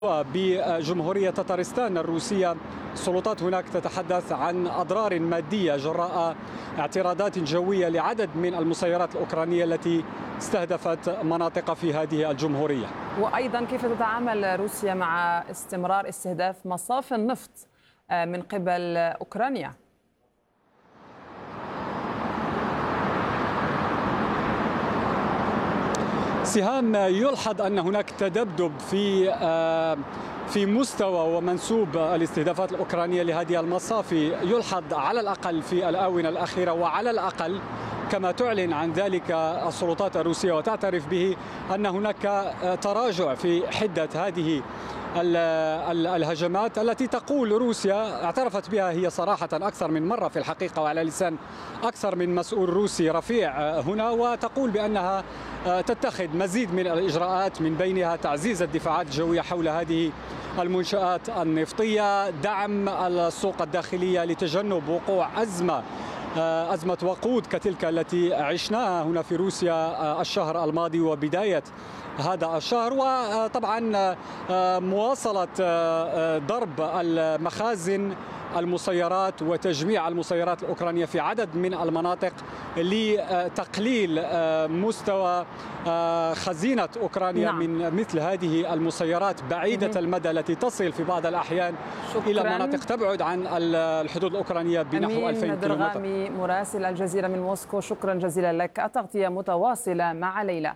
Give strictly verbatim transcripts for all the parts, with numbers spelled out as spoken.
بجمهورية تتارستان الروسية. السلطات هناك تتحدث عن أضرار مادية جراء اعتراضات جوية لعدد من المسيرات الأوكرانية التي استهدفت مناطق في هذه الجمهورية. وأيضا كيف تتعامل روسيا مع استمرار استهداف مصافي النفط من قبل أوكرانيا؟ سهام، يلحظ أن هناك تذبذب في في مستوى ومنسوب الاستهدافات الأوكرانية لهذه المصافي، يلحظ على الأقل في الآونة الأخيرة، وعلى الأقل كما تعلن عن ذلك السلطات الروسية وتعترف به أن هناك تراجع في حدة هذه الهجمات التي تقول روسيا اعترفت بها هي صراحة أكثر من مرة في الحقيقة وعلى لسان أكثر من مسؤول روسي رفيع هنا، وتقول بأنها تتخذ مزيد من الإجراءات من بينها تعزيز الدفاعات الجوية حول هذه المنشآت النفطية، دعم السوق الداخلية لتجنب وقوع أزمة أزمة وقود كتلك التي عشناها هنا في روسيا الشهر الماضي وبداية هذا الشهر، وطبعا مواصلة ضرب المخازن المسيرات وتجميع المسيرات الأوكرانية في عدد من المناطق لتقليل مستوى خزينة أوكرانيا نعم. من مثل هذه المسيرات بعيدة المدى التي تصل في بعض الأحيان شكراً. إلى مناطق تبعد عن الحدود الأوكرانية بنحو ألفين كيلومتر. درغامي مراسل الجزيرة من موسكو، شكرا جزيلا لك. التغطية متواصلة مع ليلى.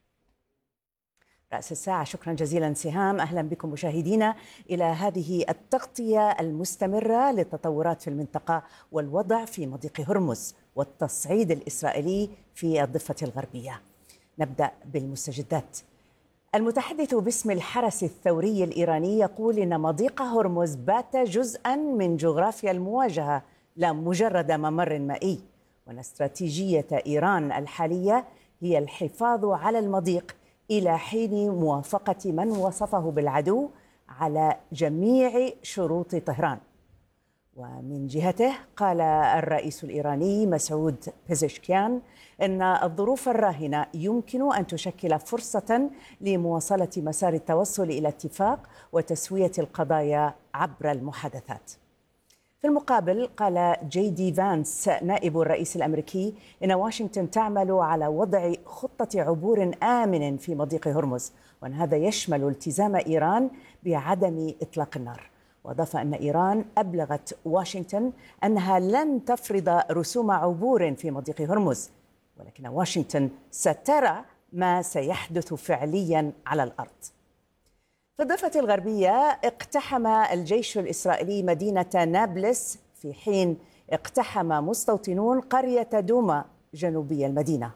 رأس الساعة، شكرا جزيلا سهام. أهلا بكم مشاهدينا إلى هذه التغطية المستمرة للتطورات في المنطقة والوضع في مضيق هرمز والتصعيد الإسرائيلي في الضفة الغربية. نبدأ بالمستجدات. المتحدث باسم الحرس الثوري الإيراني يقول إن مضيق هرمز بات جزءا من جغرافيا المواجهة لا مجرد ممر مائي، وأن استراتيجية إيران الحالية هي الحفاظ على المضيق إلى حين موافقة من وصفه بالعدو على جميع شروط طهران. ومن جهته قال الرئيس الإيراني مسعود بيزشكيان إن الظروف الراهنة يمكن أن تشكل فرصة لمواصلة مسار التوصل إلى اتفاق وتسوية القضايا عبر المحادثات. في المقابل قال جي دي فانس نائب الرئيس الأمريكي إن واشنطن تعمل على وضع خطة عبور آمن في مضيق هرمز، وأن هذا يشمل التزام إيران بعدم إطلاق النار. وأضاف أن إيران أبلغت واشنطن أنها لن تفرض رسوم عبور في مضيق هرمز، ولكن واشنطن سترى ما سيحدث فعليا على الأرض. في الضفة الغربية اقتحم الجيش الإسرائيلي مدينة نابلس في حين اقتحم مستوطنون قرية دوما جنوبي المدينة.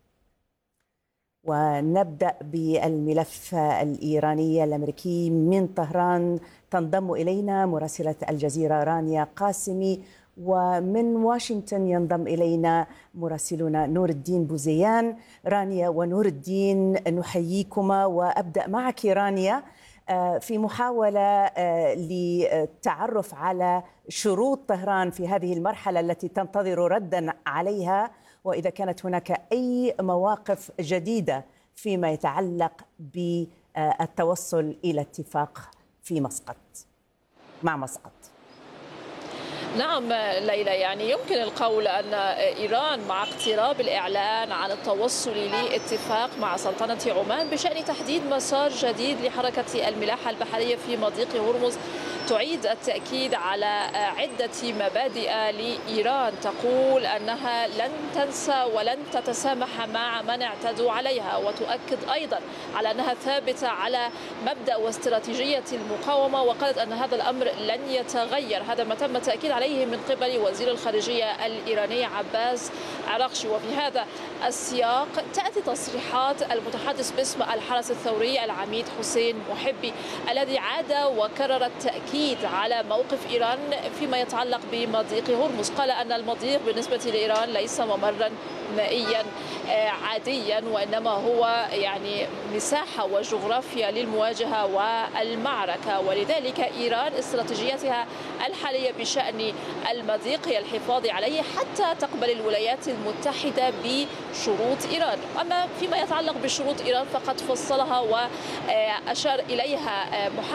ونبدأ بالملف الإيراني الأمريكي من طهران. تنضم إلينا مراسلة الجزيرة رانيا قاسمي، ومن واشنطن ينضم إلينا مراسلنا نور الدين بوزيان. رانيا ونور الدين، نحييكما، وأبدأ معك رانيا في محاولة للتعرف على شروط طهران في هذه المرحلة التي تنتظر ردا عليها، وإذا كانت هناك أي مواقف جديدة فيما يتعلق بالتوصل إلى اتفاق في مسقط مع مسقط. نعم ليلى، يعني يمكن القول أن إيران مع اقتراب الإعلان عن التوصل لاتفاق مع سلطنة عمان بشأن تحديد مسار جديد لحركة الملاحة البحرية في مضيق هرمز تعيد التأكيد على عدة مبادئ لإيران تقول أنها لن تنسى ولن تتسامح مع من اعتدوا عليها، وتؤكد أيضا على أنها ثابتة على مبدأ واستراتيجية المقاومة، وقالت أن هذا الأمر لن يتغير. هذا ما تم التأكيد عليه من قبل وزير الخارجية الإيراني عباس عراقشي. وفي هذا السياق تأتي تصريحات المتحدث باسم الحرس الثوري العميد حسين محبي الذي عاد وكرر التأكيد على موقف إيران فيما يتعلق بمضيق هرمز. قال أن المضيق بالنسبة لإيران ليس ممرا مائيا عاديا، وإنما هو يعني مساحة وجغرافيا للمواجهة والمعركة، ولذلك إيران استراتيجيتها الحالية بشأن المضيق هي الحفاظ عليه حتى تقبل الولايات المتحدة بشروط إيران. أما فيما يتعلق بشروط إيران فقد فصلها وأشار إليها محمد